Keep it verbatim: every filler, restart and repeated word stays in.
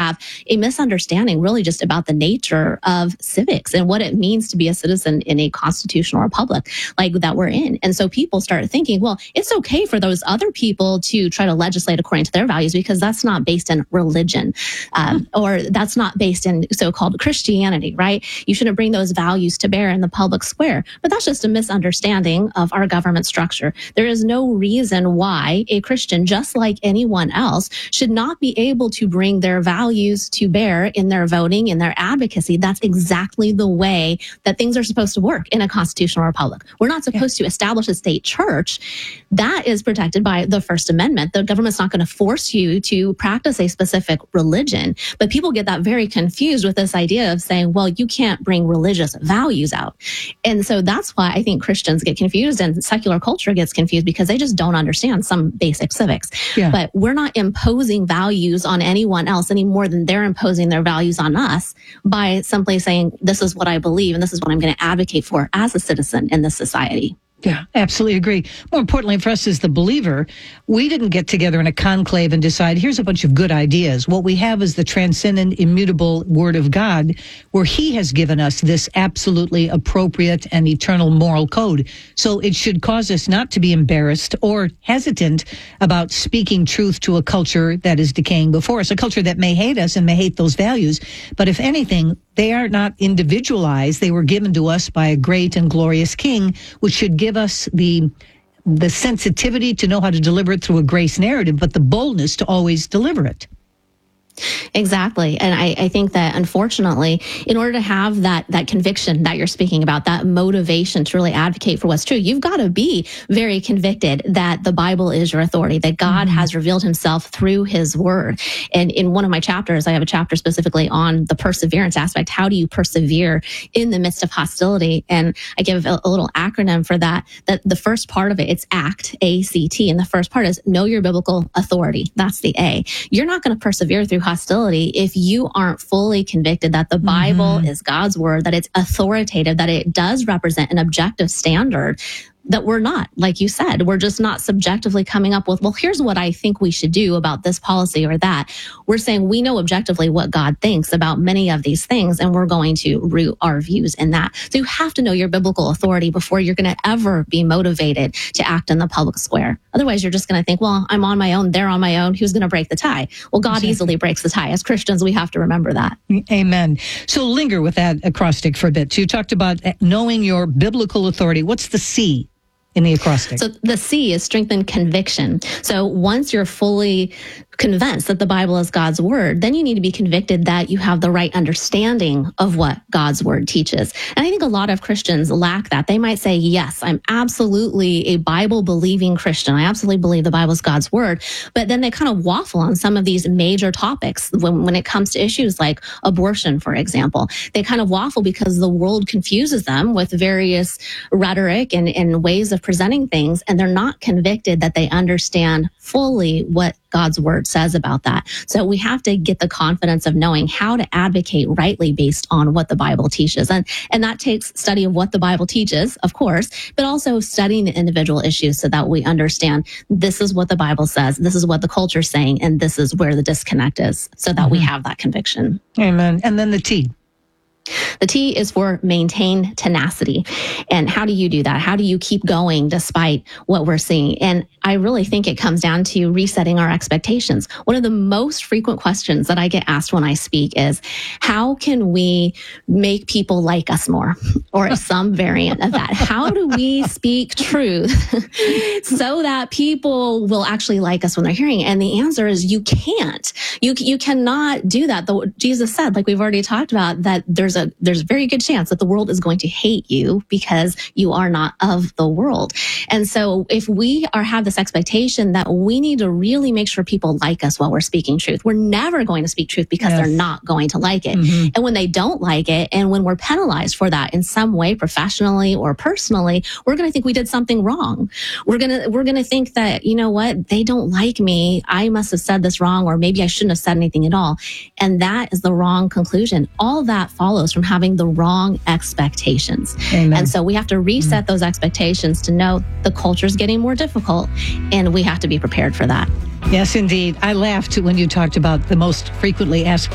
have a misunderstanding really just about the nature of civics and what it means to be a citizen in a constitutional republic like that we're in. And so people start thinking, well, it's okay for those other people to try to legislate according to their values because that's not based in religion, um, or that's not based in so-called Christianity, right? You shouldn't bring those values to bear in the public square. But that's just a misunderstanding of our government structure. There is no reason why a Christian, just like anyone else, should not be able to bring their values to bear in their voting, in their advocacy. That's exactly the way that things are supposed to work in a constitutional republic. We're not supposed yeah. to establish a state church. That is protected by the First Amendment. The government's not going to force you to practice a specific religion. But people get that very confused with this idea of saying, well, you can't bring religious values out. And so that's why I think Christians get confused and secular culture gets confused because they just don't understand some basic civics. Yeah. But we're not imposing values on anyone else any more than they're imposing their values on us by simply saying, this is what I believe and this is what I'm going to advocate for as a citizen in this society. Yeah, absolutely agree. More importantly for us as the believer, we didn't get together in a conclave and decide, here's a bunch of good ideas. What we have is the transcendent, immutable Word of God, where He has given us this absolutely appropriate and eternal moral code. So it should cause us not to be embarrassed or hesitant about speaking truth to a culture that is decaying before us, a culture that may hate us and may hate those values. But if anything, they are not individualized. They were given to us by a great and glorious King, which should give us the the sensitivity to know how to deliver it through a grace narrative, but the boldness to always deliver it. Exactly. And I, I think that unfortunately, in order to have that that conviction that you're speaking about, that motivation to really advocate for what's true, you've got to be very convicted that the Bible is your authority, that God mm-hmm. has revealed Himself through His Word. And in one of my chapters, I have a chapter specifically on the perseverance aspect. How do you persevere in the midst of hostility? And I give a, a little acronym for that, that the first part of it, it's ACT, A C T. And the first part is know your biblical authority. That's the A. You're not going to persevere through hostility if you aren't fully convicted that the Bible mm-hmm. is God's word, that it's authoritative, that it does represent an objective standard, that we're not, like you said, we're just not subjectively coming up with, well, here's what I think we should do about this policy or that. We're saying we know objectively what God thinks about many of these things, and we're going to root our views in that. So you have to know your biblical authority before you're going to ever be motivated to act in the public square. Otherwise, you're just going to think, well, I'm on my own, they're on my own, who's going to break the tie? Well, God exactly. easily breaks the tie. As Christians, we have to remember that. Amen. So linger with that acrostic for a bit. So you talked about knowing your biblical authority. What's the C in the acrostic? So the C is strengthened conviction. So once you're fully convinced that the Bible is God's word, then you need to be convicted that you have the right understanding of what God's word teaches. And I think a lot of Christians lack that. They might say, yes, I'm absolutely a Bible-believing Christian. I absolutely believe the Bible is God's word. But then they kind of waffle on some of these major topics when, when it comes to issues like abortion, for example. They kind of waffle because the world confuses them with various rhetoric and, and ways of presenting things, and they're not convicted that they understand fully what God's word says about that. So we have to get the confidence of knowing how to advocate rightly based on what the Bible teaches. And, and that takes study of what the Bible teaches, of course, but also studying the individual issues so that we understand this is what the Bible says, this is what the culture is saying, and this is where the disconnect is, so that mm-hmm. we have that conviction. Amen. And then the T. The T is for maintain tenacity. And how do you do that? How do you keep going despite what we're seeing? And I really think it comes down to resetting our expectations. One of the most frequent questions that I get asked when I speak is, how can we make people like us more? Or some variant of that. How do we speak truth so that people will actually like us when they're hearing it? And the answer is you can't. You, you cannot do that. The, Jesus said, like we've already talked about, that there's a there's a very good chance that the world is going to hate you because you are not of the world. And so if we are have this expectation that we need to really make sure people like us while we're speaking truth, we're never going to speak truth because yes. they're not going to like it. Mm-hmm. And when they don't like it, and when we're penalized for that in some way, professionally or personally, we're going to think we did something wrong. We're going to we're going to think that, you know what, they don't like me. I must have said this wrong, or maybe I shouldn't have said anything at all. And that is the wrong conclusion. All that follows from having the wrong expectations. Amen. And so we have to reset mm. those expectations to know the culture is getting more difficult, and we have to be prepared for that. Yes, indeed. I laughed when you talked about the most frequently asked